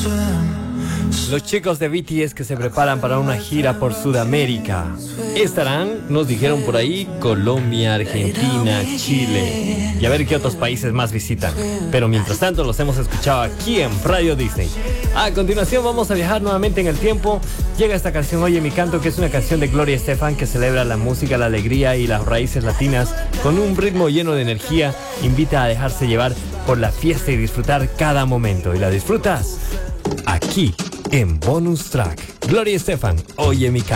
Los chicos de BTS que se preparan para una gira por Sudamérica. Estarán, nos dijeron por ahí, Colombia, Argentina, Chile. Y a ver qué otros países más visitan. Pero mientras tanto los hemos escuchado aquí en Radio Disney. A continuación vamos a viajar nuevamente en el tiempo. Llega esta canción Oye mi canto, que es una canción de Gloria Estefan que celebra la música, la alegría y las raíces latinas con un ritmo lleno de energía. Invita a dejarse llevar por la fiesta y disfrutar cada momento. Y la disfrutas aquí en Bonus Track. Gloria Estefan, Oye mi canto.